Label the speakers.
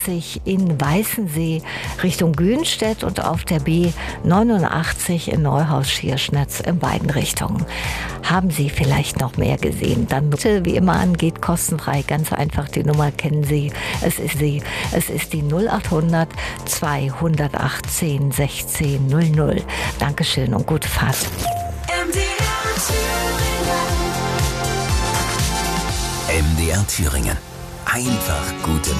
Speaker 1: in Weißensee Richtung Günstedt und auf der B89 in Neuhaus-Schierschnitz in beiden Richtungen. Haben Sie vielleicht noch mehr gesehen? Dann bitte wie immer an, geht kostenfrei, ganz einfach, die Nummer kennen Sie. Es ist die 0800 218 16 00. Dankeschön und gute Fahrt.
Speaker 2: MDR Thüringen. Einfach gute